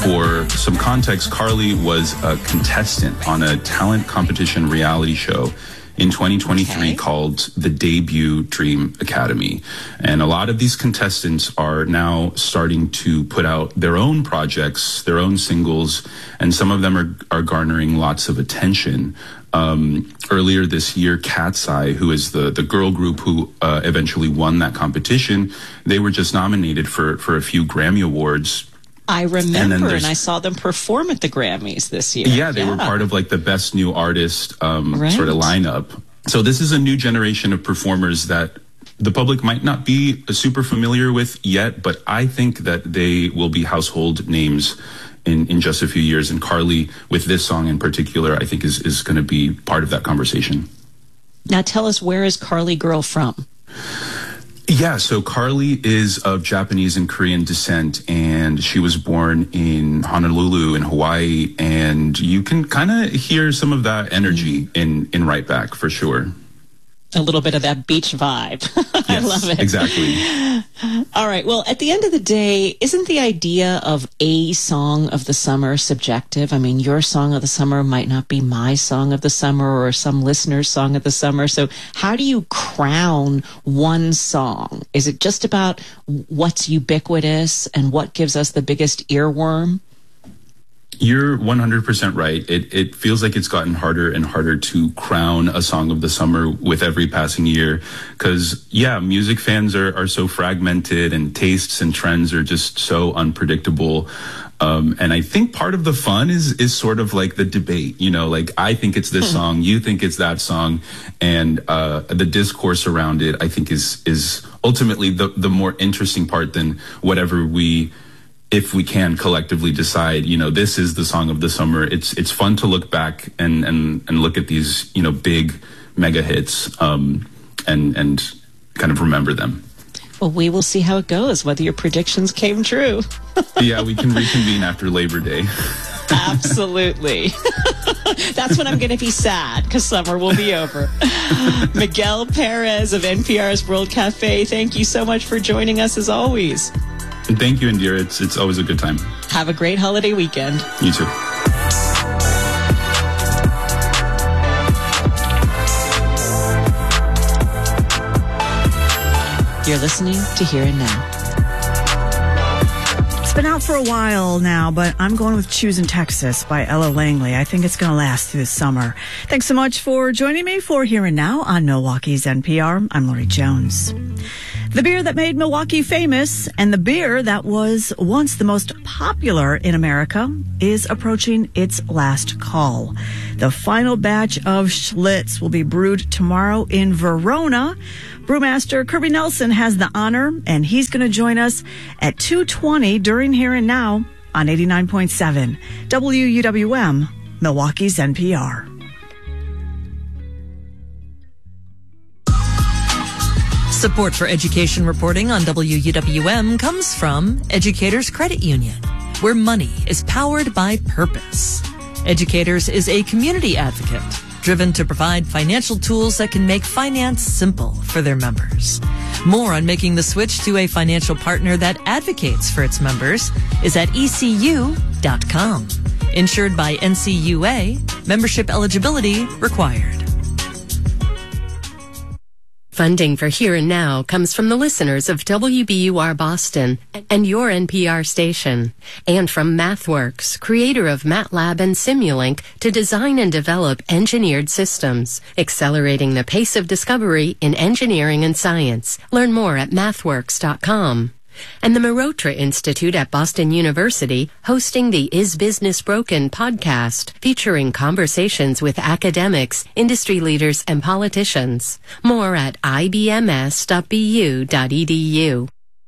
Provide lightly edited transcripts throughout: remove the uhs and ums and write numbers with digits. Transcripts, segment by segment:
For some context, Carly was a contestant on a talent competition reality show in 2023 called the Debut Dream Academy. And a lot of these contestants are now starting to put out their own projects, their own singles, and some of them are garnering lots of attention. Earlier this year, Cat's Eye, who is the girl group who eventually won that competition, they were just nominated for a few Grammy Awards. I remember, and I saw them perform at the Grammys this year. Yeah, they were part of like the Best New Artist sort of lineup. So this is a new generation of performers that the public might not be super familiar with yet, but I think that they will be household names in just a few years. And Carly, with this song in particular, I think is going to be part of that conversation. Now tell us, where is Carly Girl from? Yeah, so Carly is of Japanese and Korean descent, and she was born in Honolulu in Hawaii, and you can kind of hear some of that energy in Right Back, for sure. A little bit of that beach vibe. I love it. Exactly. All right. Well, at the end of the day, isn't the idea of a song of the summer subjective? I mean, your song of the summer might not be my song of the summer or some listener's song of the summer. So how do you crown one song? Is it just about what's ubiquitous and what gives us the biggest earworm? You're 100% right. It feels like it's gotten harder and harder to crown a song of the summer with every passing year. Because, music fans are so fragmented, and tastes and trends are just so unpredictable. And I think part of the fun is sort of like the debate, like I think it's this song, you think it's that song. And the discourse around it, I think, is ultimately the more interesting part than whatever if we can collectively decide, this is the song of the summer. It's fun to look back and look at these, big mega hits, and kind of remember them. Well, we will see how it goes, whether your predictions came true. Yeah, we can reconvene after Labor Day. Absolutely. That's when I'm going to be sad, because summer will be over. Miguel Perez of NPR's World Cafe, thank you so much for joining us as always. Thank you, Indira. It's always a good time. Have a great holiday weekend. You too. You're listening to Here and Now. It's been out for a while now, but I'm going with Choosing Texas by Ella Langley. I think it's going to last through the summer. Thanks so much for joining me for Here and Now on Milwaukee's NPR. I'm Lori Jones. The beer that made Milwaukee famous and the beer that was once the most popular in America is approaching its last call. The final batch of Schlitz will be brewed tomorrow in Verona. Brewmaster Kirby Nelson has the honor, and he's going to join us at 2:20 during Here and Now on 89.7 WUWM, Milwaukee's NPR. Support for education reporting on WUWM comes from Educators Credit Union, where money is powered by purpose. Educators is a community advocate driven to provide financial tools that can make finance simple for their members. More on making the switch to a financial partner that advocates for its members is at ECU.com. Insured by NCUA, membership eligibility required. Funding for Here and Now comes from the listeners of WBUR Boston and your NPR station, and from MathWorks, creator of MATLAB and Simulink, to design and develop engineered systems, accelerating the pace of discovery in engineering and science. Learn more at mathworks.com. And the Marotra Institute at Boston University, hosting the Is Business Broken podcast, featuring conversations with academics, industry leaders, and politicians. More at ibms.bu.edu.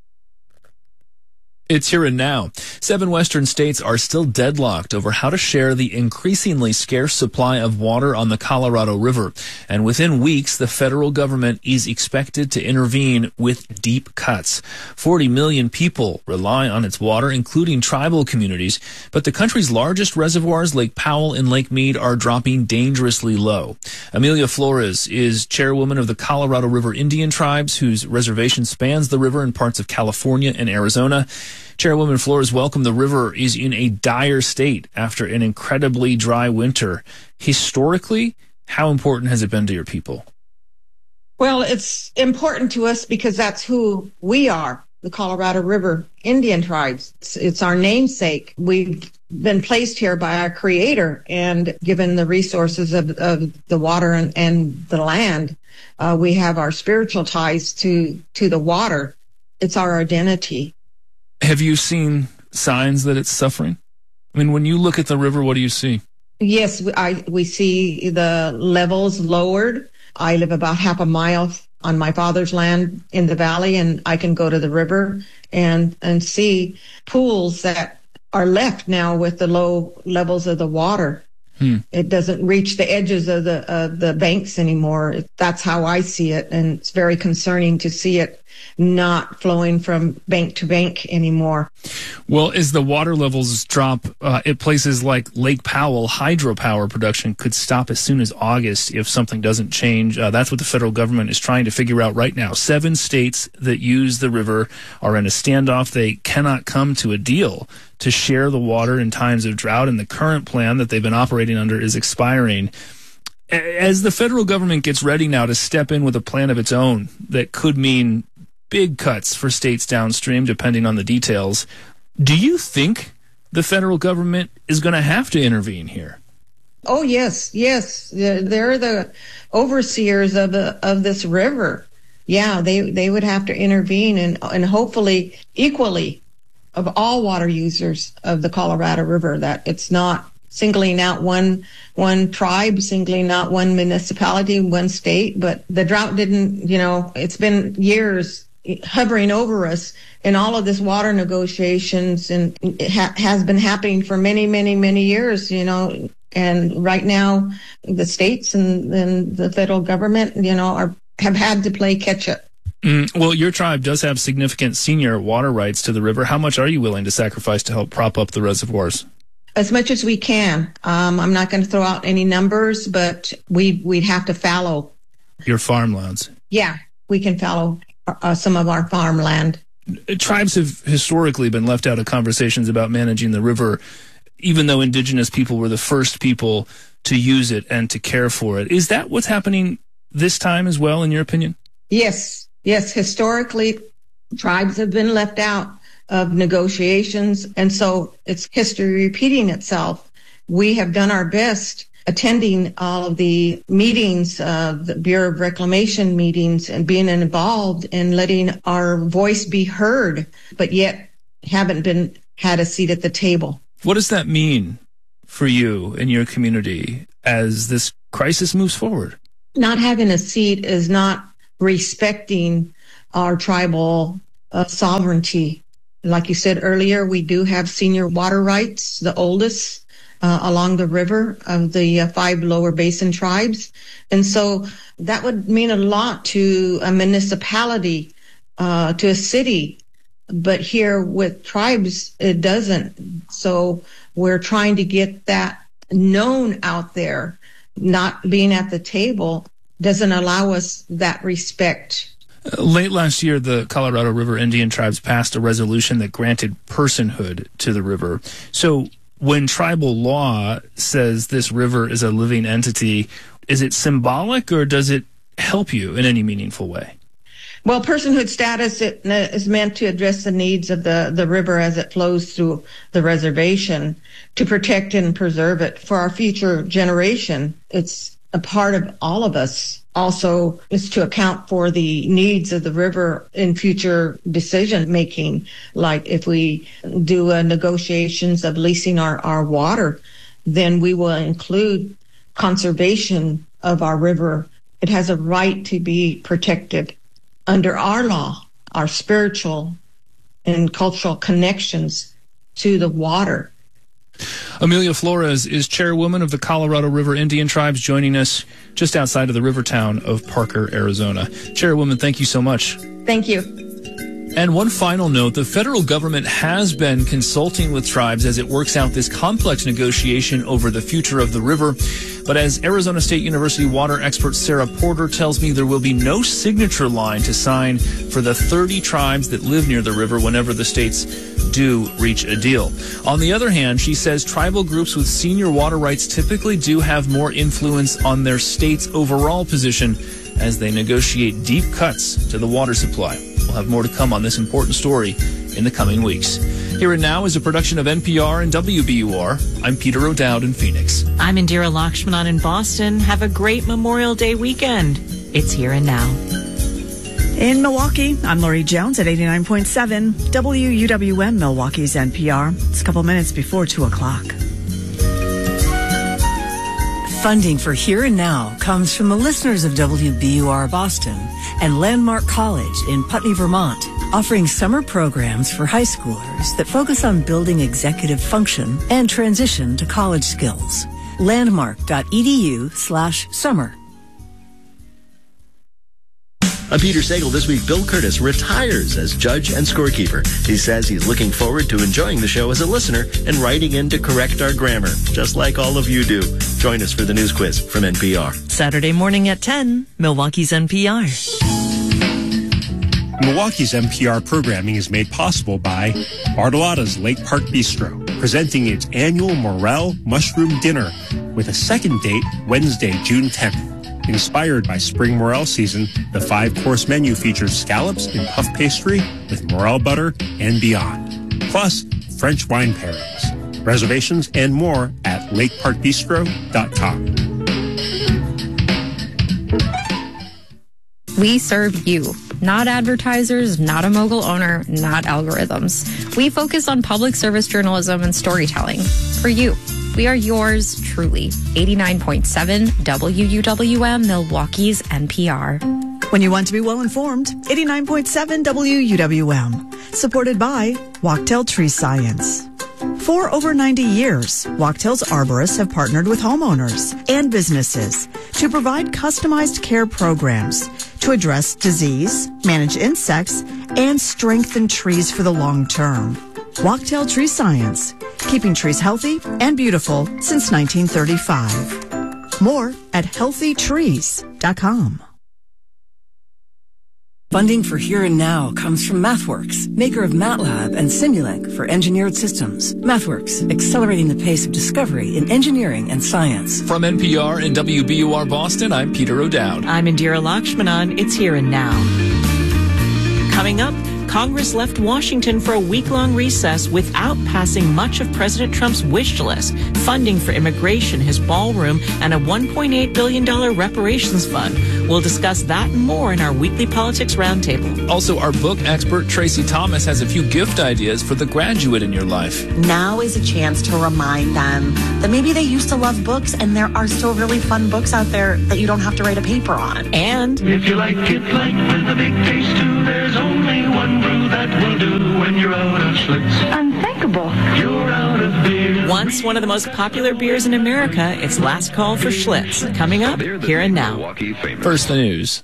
It's Here and Now. 7 western states are still deadlocked over how to share the increasingly scarce supply of water on the Colorado River. And within weeks, the federal government is expected to intervene with deep cuts. 40 million people rely on its water, including tribal communities. But the country's largest reservoirs, Lake Powell and Lake Mead, are dropping dangerously low. Amelia Flores is chairwoman of the Colorado River Indian Tribes, whose reservation spans the river in parts of California and Arizona. Chairwoman Flores, welcome. The river is in a dire state after an incredibly dry winter. Historically, how important has it been to your people? Well, it's important to us because that's who we are, the Colorado River Indian tribes. It's our namesake. We've been placed here by our Creator, and given the resources of the water and the land, we have our spiritual ties to the water. It's our identity. Have you seen signs that it's suffering? I mean, when you look at the river, what do you see? Yes, we see the levels lowered. I live about half a mile on my father's land in the valley, and I can go to the river and see pools that are left now with the low levels of the water. It doesn't reach the edges of the banks anymore. That's how I see it, and it's very concerning to see it not flowing from bank to bank anymore. Well, as the water levels drop at places like Lake Powell, hydropower production could stop as soon as August if something doesn't change. That's what the federal government is trying to figure out right now. 7 states that use the river are in a standoff. They cannot come to a deal to share the water in times of drought, and the current plan that they've been operating under is expiring. As the federal government gets ready now to step in with a plan of its own that could mean big cuts for states downstream, depending on the details, do you think the federal government is going to have to intervene here? Oh, yes. They're the overseers of this river. Yeah, they would have to intervene and hopefully equally of all water users of the Colorado River, that it's not singling out one tribe, singling out one municipality, one state, but the drought didn't, it's been years hovering over us in all of this water negotiations, and it has been happening for many, many, many years, and right now the states and the federal government, have had to play catch up. Well, your tribe does have significant senior water rights to the river. How much are you willing to sacrifice to help prop up the reservoirs? As much as we can. I'm not going to throw out any numbers, but we'd have to fallow. Your farmlands? Yeah, we can fallow some of our farmland. Tribes have historically been left out of conversations about managing the river, even though indigenous people were the first people to use it and to care for it. Is that what's happening this time as well, in your opinion? Yes. Historically, tribes have been left out of negotiations, and so it's history repeating itself. We have done our best attending all of the meetings, the Bureau of Reclamation meetings, and being involved and letting our voice be heard, but yet haven't had a seat at the table. What does that mean for you and your community as this crisis moves forward? Not having a seat is not respecting our tribal sovereignty. Like you said earlier, we do have senior water rights, the oldest along the river of the 5 lower basin tribes. And so that would mean a lot to a municipality, to a city. But here with tribes, it doesn't. So we're trying to get that known out there. Not being at the table doesn't allow us that respect. Late last year, the Colorado River Indian tribes passed a resolution that granted personhood to the river. So when tribal law says this river is a living entity, is it symbolic or does it help you in any meaningful way? Well, personhood status is meant to address the needs of the river as it flows through the reservation to protect and preserve it for our future generation. It's a part of all of us. Also, is to account for the needs of the river in future decision making. Like if we do negotiations of leasing our water, then we will include conservation of our river. It has a right to be protected under our law, our spiritual and cultural connections to the water. Amelia Flores is chairwoman of the Colorado River Indian Tribes, joining us just outside of the river town of Parker, Arizona. Chairwoman, thank you so much. Thank you. And one final note, the federal government has been consulting with tribes as it works out this complex negotiation over the future of the river. But as Arizona State University water expert Sarah Porter tells me, there will be no signature line to sign for the 30 tribes that live near the river whenever the states do reach a deal. On the other hand, she says tribal groups with senior water rights typically do have more influence on their state's overall position as they negotiate deep cuts to the water supply. We'll have more to come on this important story in the coming weeks. Here and Now is a production of NPR and WBUR. I'm Peter O'Dowd in Phoenix. I'm Indira Lakshmanan in Boston. Have a great Memorial Day weekend. It's Here and Now. In Milwaukee, I'm Lori Jones at 89.7 WUWM, Milwaukee's NPR. It's a couple minutes before 2 o'clock. Funding for Here and Now comes from the listeners of WBUR Boston and Landmark College in Putney, Vermont, offering summer programs for high schoolers that focus on building executive function and transition to college skills. Landmark.edu/summer. I'm Peter Sagal. This week, Bill Curtis retires as judge and scorekeeper. He says he's looking forward to enjoying the show as a listener and writing in to correct our grammar, just like all of you do. Join us for the news quiz from NPR. Saturday morning at 10, Milwaukee's NPR. Milwaukee's NPR programming is made possible by Bartolotta's Lake Park Bistro, presenting its annual Morel Mushroom Dinner with a second date Wednesday, June 10th. Inspired by spring morel season, the 5-course menu features scallops and puff pastry with morel butter and beyond. Plus, French wine pairings. Reservations and more at lakeparkbistro.com. We serve you, not advertisers, not a mogul owner, not algorithms. We focus on public service journalism and storytelling for you. We are yours truly. 89.7 WUWM, Milwaukee's NPR. When you want to be well informed, 89.7 WUWM. Supported by Wachtell Tree Science. For over 90 years, Wachtell's arborists have partnered with homeowners and businesses to provide customized care programs to address disease, manage insects, and strengthen trees for the long term. Wachtell Tree Science, keeping trees healthy and beautiful since 1935. More at healthytrees.com. Funding for Here and Now comes from MathWorks, maker of MATLAB and Simulink for engineered systems. MathWorks, accelerating the pace of discovery in engineering and science. From NPR and WBUR Boston, I'm Peter O'Dowd. I'm Indira Lakshmanan. It's Here and Now. Coming up, Congress left Washington for a week-long recess without passing much of President Trump's wish list, funding for immigration, his ballroom, and a $1.8 billion reparations fund. We'll discuss that and more in our weekly Politics Roundtable. Also, our book expert, Tracy Thomas, has a few gift ideas for the graduate in your life. Now is a chance to remind them that maybe they used to love books and there are still really fun books out there that you don't have to write a paper on. And if you like it light with a big taste too, there's only one brew that will do when you're out of Schlitz. Unthinkable. You're out of beer. Once one of the most popular beers in America, it's Last Call for Schlitz. Coming up, Here and Now. First, the news.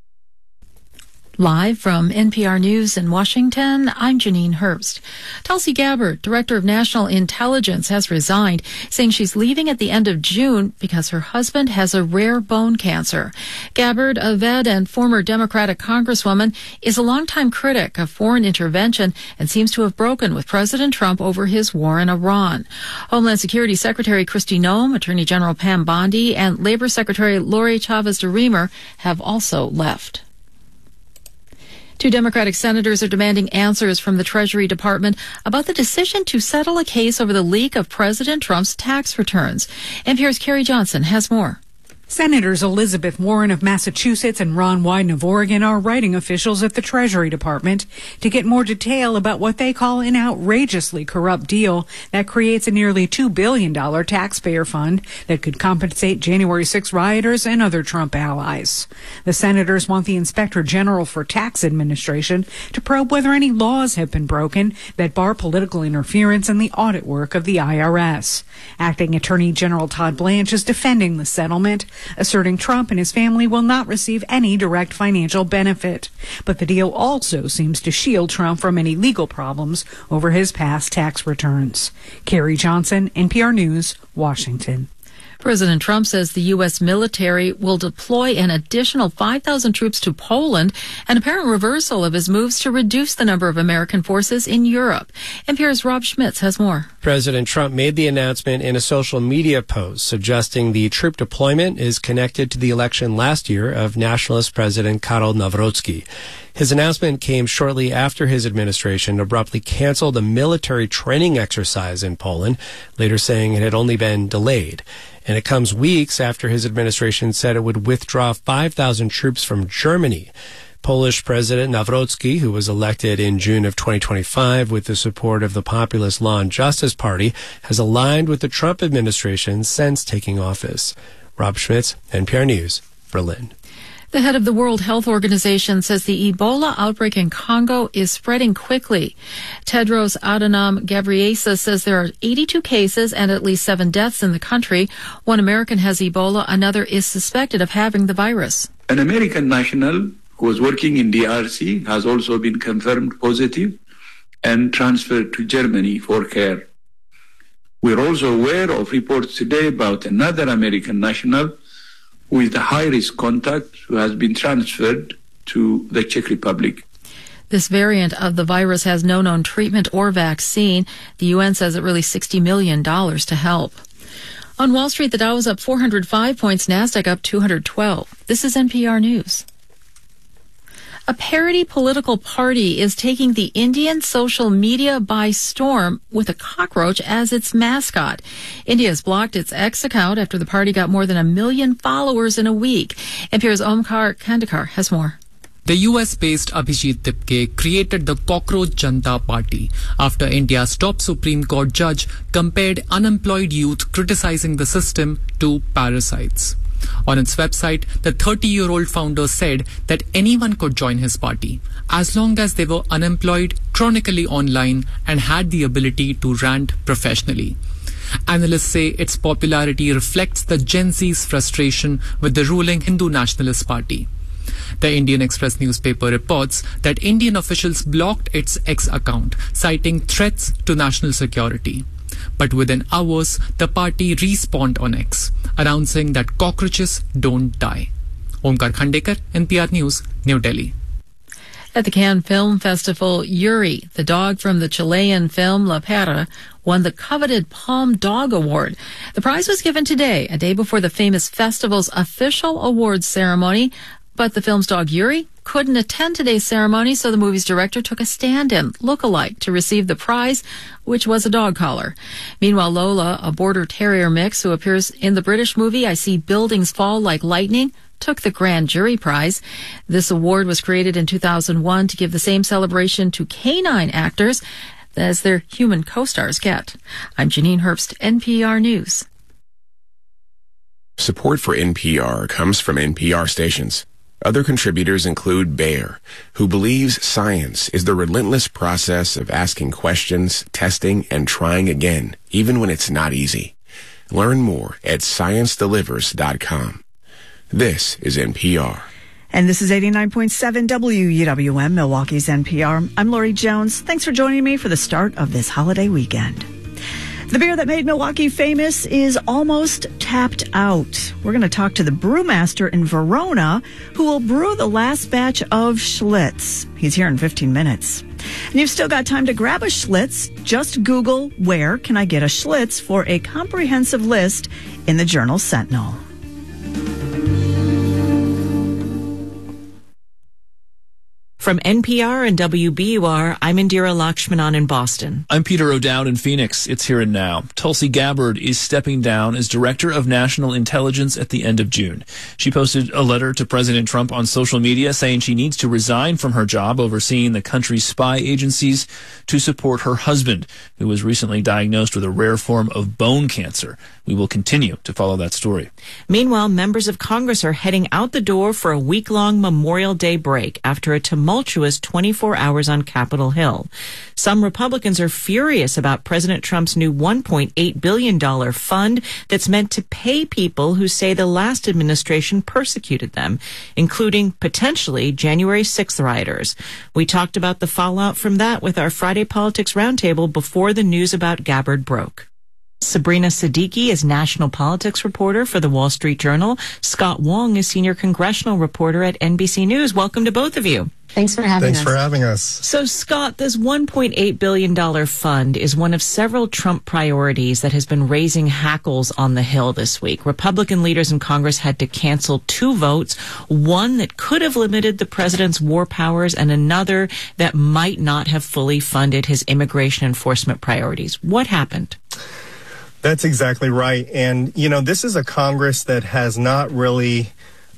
Live from NPR News in Washington, I'm Janine Herbst. Tulsi Gabbard, Director of National Intelligence, has resigned, saying she's leaving at the end of June because her husband has a rare bone cancer. Gabbard, a vet and former Democratic Congresswoman, is a longtime critic of foreign intervention and seems to have broken with President Trump over his war in Iran. Homeland Security Secretary Kristi Noem, Attorney General Pam Bondi, and Labor Secretary Lori Chavez de Remer have also left. 2 Democratic senators are demanding answers from the Treasury Department about the decision to settle a case over the leak of President Trump's tax returns. NPR's Carrie Johnson has more. Senators Elizabeth Warren of Massachusetts and Ron Wyden of Oregon are writing officials at the Treasury Department to get more detail about what they call an outrageously corrupt deal that creates a nearly $2 billion taxpayer fund that could compensate January 6 rioters and other Trump allies. The senators want the Inspector General for Tax Administration to probe whether any laws have been broken that bar political interference in the audit work of the IRS. Acting Attorney General Todd Blanche is defending the settlement, asserting Trump and his family will not receive any direct financial benefit. But the deal also seems to shield Trump from any legal problems over his past tax returns. Carrie Johnson, NPR News, Washington. President Trump says the U.S. military will deploy an additional 5,000 troops to Poland, an apparent reversal of his moves to reduce the number of American forces in Europe. NPR's Rob Schmitz has more. President Trump made the announcement in a social media post suggesting the troop deployment is connected to the election last year of nationalist President Karol Nawrocki. His announcement came shortly after his administration abruptly canceled a military training exercise in Poland, later saying it had only been delayed. And it comes weeks after his administration said it would withdraw 5,000 troops from Germany. Polish President Nawrocki, who was elected in June of 2025 with the support of the populist Law and Justice Party, has aligned with the Trump administration since taking office. Rob Schmitz, NPR News, Berlin. The head of the World Health Organization says the Ebola outbreak in Congo is spreading quickly. Tedros Adhanom Ghebreyesus says there are 82 cases and at least 7 deaths in the country. One American has Ebola, another is suspected of having the virus. An American national who was working in DRC has also been confirmed positive and transferred to Germany for care. We're also aware of reports today about another American national with a high-risk contact who has been transferred to the Czech Republic. This variant of the virus has no known treatment or vaccine. The UN says it released $60 million to help. On Wall Street, the Dow was up 405 points, NASDAQ up 212. This is NPR News. A parody political party is taking the Indian social media by storm with a cockroach as its mascot. India has blocked its X account after the party got more than 1 million followers in a week. NPR's Omkar Kandekar has more. The US-based Abhijit Dipke created the Cockroach Janata Party after India's top Supreme Court judge compared unemployed youth criticizing the system to parasites. On its website, the 30-year-old founder said that anyone could join his party, as long as they were unemployed, chronically online, and had the ability to rant professionally. Analysts say its popularity reflects the Gen Z's frustration with the ruling Hindu Nationalist Party. The Indian Express newspaper reports that Indian officials blocked its X account, citing threats to national security. But within hours, the party respawned on X, announcing that cockroaches don't die. Omkar Khandekar, NPR News, New Delhi. At the Cannes Film Festival, Yuri, the dog from the Chilean film La Perra, won the coveted Palm Dog Award. The prize was given today, a day before the famous festival's official awards ceremony. But the film's dog Yuri couldn't attend today's ceremony, so the movie's director took a stand-in, look-alike, to receive the prize, which was a dog collar. Meanwhile, Lola, a border terrier mix who appears in the British movie I See Buildings Fall Like Lightning, took the Grand Jury Prize. This award was created in 2001 to give the same celebration to canine actors as their human co-stars get. I'm Janine Herbst, NPR News. Support for NPR comes from NPR stations. Other contributors include Bayer, who believes science is the relentless process of asking questions, testing, and trying again, even when it's not easy. Learn more at ScienceDelivers.com. This is NPR. And this is 89.7 WUWM, Milwaukee's NPR. I'm Lori Jones. Thanks for joining me for the start of this holiday weekend. The beer that made Milwaukee famous is almost tapped out. We're going to talk to the brewmaster in Verona who will brew the last batch of Schlitz. He's here in 15 minutes. And you've still got time to grab a Schlitz. Just Google, "Where can I get a Schlitz?" for a comprehensive list in the Journal Sentinel. From NPR and WBUR, I'm Indira Lakshmanan in Boston. I'm Peter O'Dowd in Phoenix. It's Here and Now. Tulsi Gabbard is stepping down as Director of National Intelligence at the end of June. She posted a letter to President Trump on social media saying she needs to resign from her job overseeing the country's spy agencies to support her husband, who was recently diagnosed with a rare form of bone cancer. We will continue to follow that story. Meanwhile, members of Congress are heading out the door for a week-long Memorial Day break after a tumultuous tumultuous 24 hours on Capitol Hill. Some Republicans are furious about President Trump's new $1.8 billion fund that's meant to pay people who say the last administration persecuted them, including potentially January 6th rioters. We talked about the fallout from that with our Friday Politics Roundtable before the news about Gabbard broke. Sabrina Siddiqui is national politics reporter for the Wall Street Journal. Scott Wong is senior congressional reporter at NBC News. Welcome to both of you. Thanks for having us. So, Scott, this $1.8 billion fund is one of several Trump priorities that has been raising hackles on the Hill this week. Republican leaders in Congress had to cancel 2 votes, one that could have limited the president's war powers and another that might not have fully funded his immigration enforcement priorities. What happened? That's exactly right. And, this is a Congress that has not really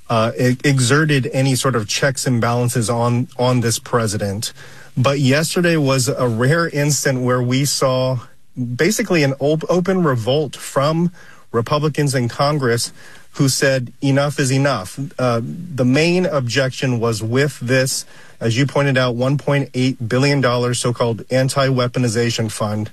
exerted any sort of checks and balances on this president. But yesterday was a rare instant where we saw basically an open revolt from Republicans in Congress who said enough is enough. The main objection was with this, as you pointed out, $1.8 billion so-called anti-weaponization fund.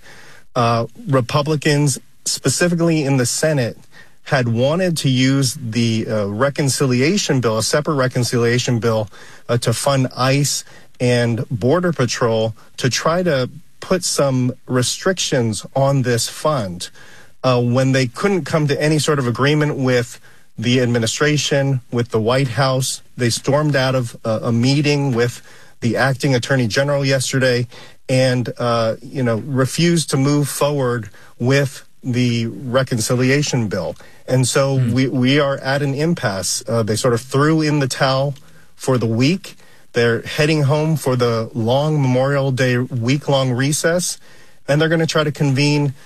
Republicans, specifically in the Senate, had wanted to use the reconciliation bill, a separate reconciliation bill, to fund ICE and Border Patrol to try to put some restrictions on this fund. When they couldn't come to any sort of agreement with the administration, with the White House, they stormed out of a meeting with the acting attorney general yesterday and, refused to move forward with the reconciliation bill. And so we are at an impasse. They sort of threw in the towel for the week. They're heading home for the long Memorial Day week-long recess, and they're going to try to convene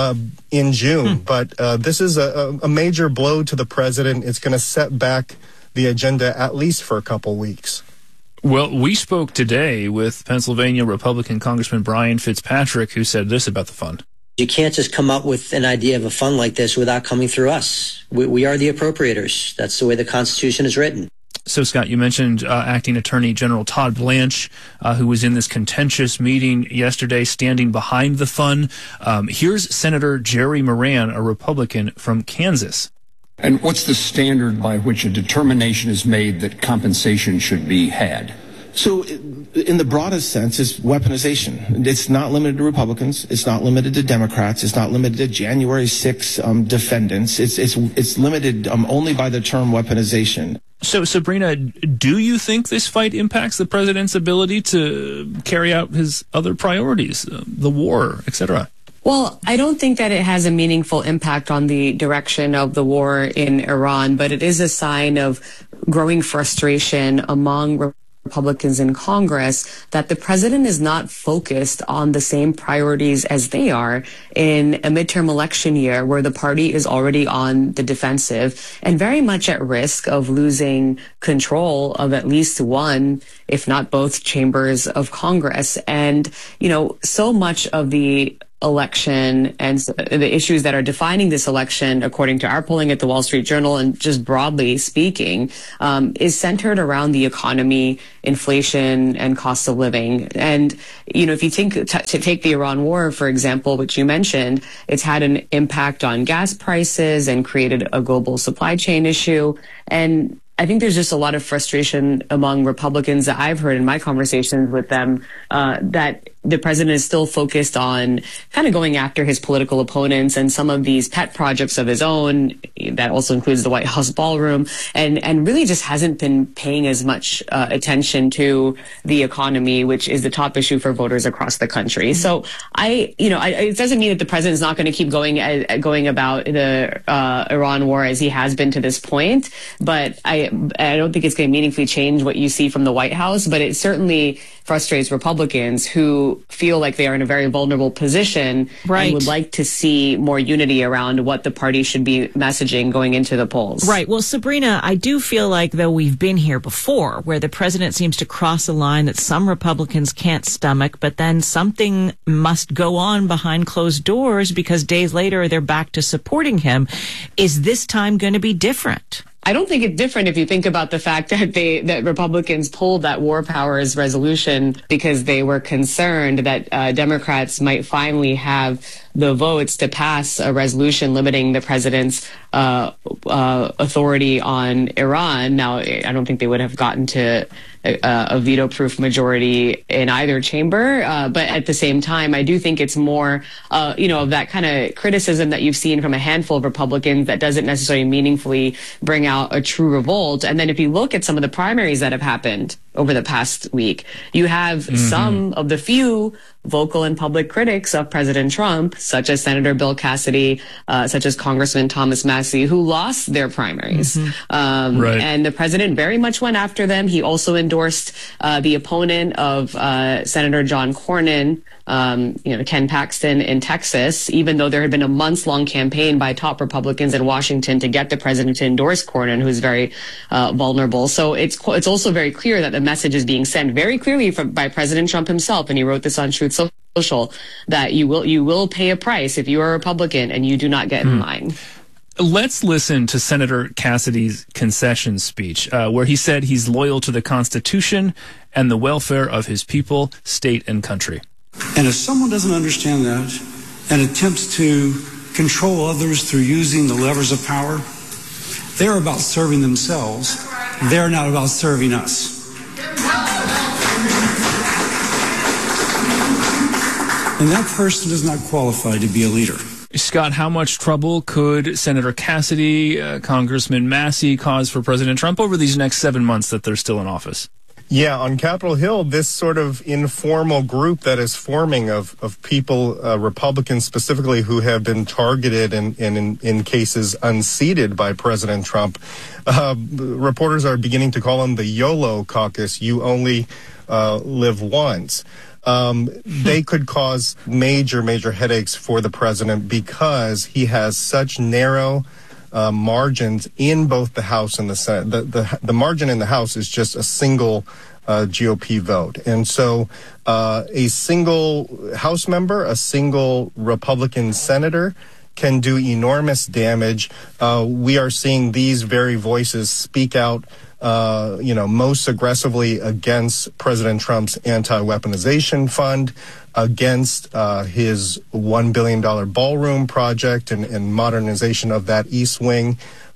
in June. But this is a major blow to the president. It's going to set back the agenda at least for a couple weeks. Well, we spoke today with Pennsylvania Republican Congressman Brian Fitzpatrick, who said this about the fund. You can't just come up with an idea of a fund like this without coming through us. We are the appropriators. That's the way the Constitution is written. So, Scott, you mentioned Acting Attorney General Todd Blanche, who was in this contentious meeting yesterday standing behind the fund. Here's Senator Jerry Moran, a Republican from Kansas. And what's the standard by which a determination is made that compensation should be had? So, in the broadest sense, is weaponization. It's not limited to Republicans. It's not limited to Democrats. It's not limited to January 6 defendants. It's limited only by the term weaponization. So, Sabrina, do you think this fight impacts the president's ability to carry out his other priorities, the war, etc.? Well, I don't think that it has a meaningful impact on the direction of the war in Iran, but it is a sign of growing frustration among Republicans in Congress that the president is not focused on the same priorities as they are in a midterm election year where the party is already on the defensive and very much at risk of losing control of at least one, if not both, chambers of Congress. And, so much of the election and the issues that are defining this election, according to our polling at the Wall Street Journal and just broadly speaking, is centered around the economy, inflation, and cost of living. And, if you think to take the Iran war, for example, which you mentioned, it's had an impact on gas prices and created a global supply chain issue. And I think there's just a lot of frustration among Republicans that I've heard in my conversations with them that the president is still focused on kind of going after his political opponents and some of these pet projects of his own. That also includes the White House ballroom and really just hasn't been paying as much attention to the economy, which is the top issue for voters across the country. So it doesn't mean that the president is not going to keep going about the Iran war as he has been to this point. But I don't think it's going to meaningfully change what you see from the White House, but it certainly frustrates Republicans who feel like they are in a very vulnerable position and would like to see more unity around what the party should be messaging going into the polls. Right. Well, Sabrina, I do feel like, though, we've been here before where the president seems to cross a line that some Republicans can't stomach, but then something must go on behind closed doors because days later they're back to supporting him. Is this time going to be different? I don't think it's different if you think about the fact that Republicans pulled that war powers resolution because they were concerned that Democrats might finally have the votes to pass a resolution limiting the president's authority on Iran. Now, I don't think they would have gotten to a veto-proof majority in either chamber, but at the same time, I do think it's more, of that kind of criticism that you've seen from a handful of Republicans that doesn't necessarily meaningfully bring out a true revolt. And then if you look at some of the primaries that have happened over the past week, you have some of the few vocal and public critics of President Trump, such as Senator Bill Cassidy, such as Congressman Thomas Massie, who lost their primaries. Right. And the president very much went after them. He also endorsed the opponent of Senator John Cornyn, Ken Paxton in Texas, even though there had been a months-long campaign by top Republicans in Washington to get the president to endorse Cornyn, who's very vulnerable. So it's also very clear that the message is being sent very clearly by President Trump himself, and he wrote this on Truth Social, that you will pay a price if you are a Republican and you do not get in line. Let's listen to Senator Cassidy's concession speech, where he said he's loyal to the Constitution and the welfare of his people, state, and country. And if someone doesn't understand that and attempts to control others through using the levers of power, they're about serving themselves. They're not about serving us. And that person is not qualified to be a leader. Scott, how much trouble could Senator Cassidy, Congressman Massie cause for President Trump over these next 7 months that they're still in office? Yeah, on Capitol Hill, this sort of informal group that is forming of people, Republicans specifically, who have been targeted and in cases unseated by President Trump. Reporters are beginning to call them the YOLO caucus, you only live once. They could cause major headaches for the president because he has such narrow margins in both the House and the Senate. The margin in the House is just a single GOP vote. And so a single House member, a single Republican senator can do enormous damage. We are seeing these very voices speak out most aggressively against President Trump's anti-weaponization fund, against his $1 billion ballroom project and modernization of that East Wing,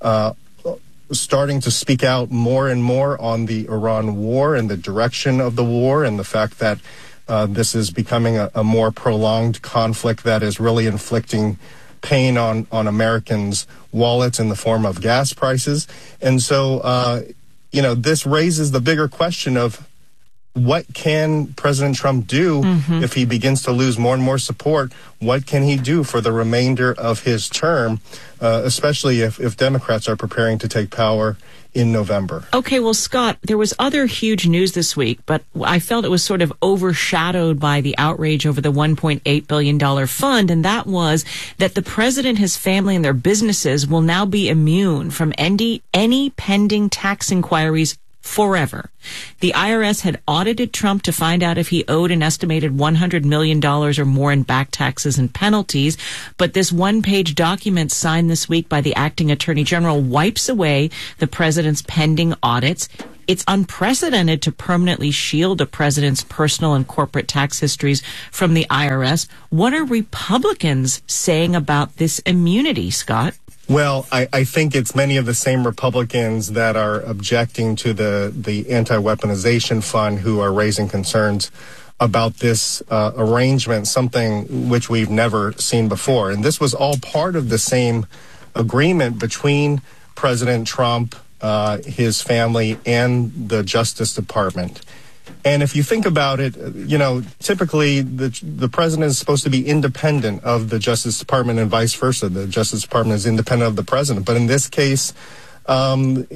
starting to speak out more and more on the Iran war and the direction of the war and the fact that this is becoming a more prolonged conflict that is really inflicting pain on Americans' wallets in the form of gas prices. And so, this raises the bigger question of what can President Trump do if he begins to lose more and more support? What can he do for the remainder of his term, especially if Democrats are preparing to take power in November? Okay, well, Scott, there was other huge news this week, but I felt it was sort of overshadowed by the outrage over the $1.8 billion fund, and that was that the president, his family, and their businesses will now be immune from any pending tax inquiries forever. The IRS had audited Trump to find out if he owed an estimated $100 million or more in back taxes and penalties, but this one-page document signed this week by the acting attorney general wipes away the president's pending audits. It's unprecedented to permanently shield a president's personal and corporate tax histories from the IRS. What are Republicans saying about this immunity, Scott? Well, I think it's many of the same Republicans that are objecting to the anti-weaponization fund who are raising concerns about this arrangement, something which we've never seen before. And this was all part of the same agreement between President Trump, his family, and the Justice Department. And if you think about it, typically the president is supposed to be independent of the Justice Department and vice versa. The Justice Department is independent of the president. But in this case, the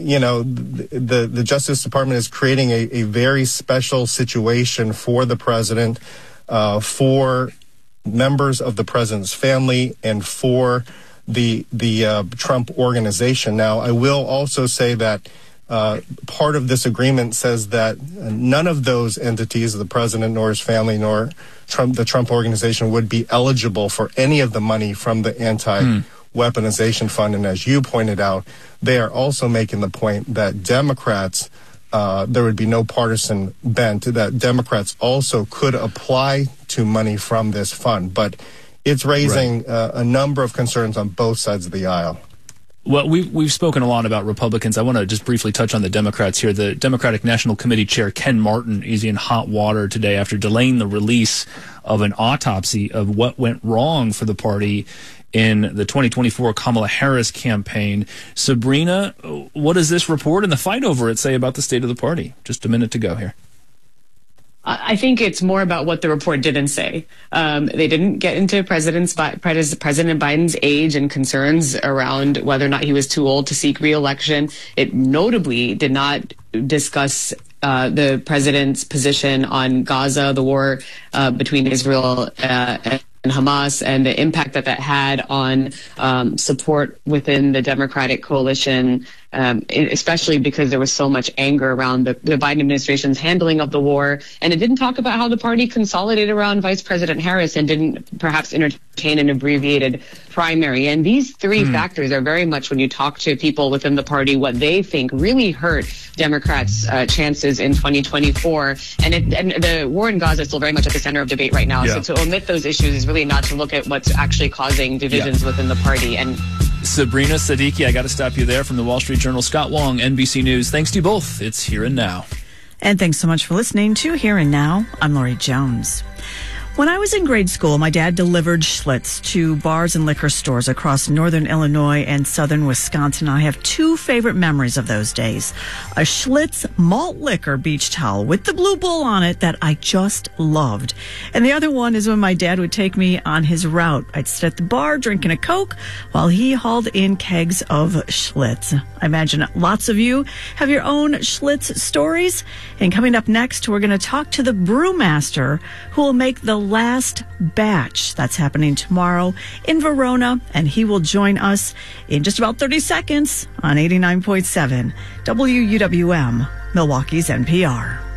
Justice Department is creating a very special situation for the president, for members of the president's family, and for the Trump organization. Now, I will also say that part of this agreement says that none of those entities, the president nor his family nor the Trump organization, would be eligible for any of the money from the weaponization fund. And as you pointed out, they are also making the point that Democrats, there would be no partisan bent, that Democrats also could apply to money from this fund. But it's raising a number of concerns on both sides of the aisle. Well, we've spoken a lot about Republicans. I want to just briefly touch on the Democrats here. The Democratic National Committee Chair Ken Martin is in hot water today after delaying the release of an autopsy of what went wrong for the party in the 2024 Kamala Harris campaign. Sabrina, what does this report and the fight over it say about the state of the party? Just a minute to go here. I think it's more about what the report didn't say. They didn't get into President Biden's age and concerns around whether or not he was too old to seek re-election. It notably did not discuss the president's position on Gaza, the war between Israel and Hamas, and the impact that had on support within the Democratic coalition, especially because there was so much anger around the Biden administration's handling of the war. And it didn't talk about how the party consolidated around Vice President Harris and didn't perhaps entertain an abbreviated primary. And these three factors are very much, when you talk to people within the party, what they think really hurt Democrats' chances in 2024. And the war in Gaza is still very much at the center of debate right now. Yeah. So to omit those issues is really not to look at what's actually causing divisions within the party. And Sabrina Siddiqui, I got to stop you there from the Wall Street Journal. Scott Wong, NBC News. Thanks to you both. It's Here and Now. And thanks so much for listening to Here and Now. I'm Lori Jones. When I was in grade school, my dad delivered Schlitz to bars and liquor stores across northern Illinois and southern Wisconsin. I have two favorite memories of those days. A Schlitz malt liquor beach towel with the blue bull on it that I just loved. And the other one is when my dad would take me on his route. I'd sit at the bar drinking a Coke while he hauled in kegs of Schlitz. I imagine lots of you have your own Schlitz stories. And coming up next, we're going to talk to the brewmaster who will make the last batch. That's happening tomorrow in Verona, and he will join us in just about 30 seconds on 89.7 WUWM, Milwaukee's NPR.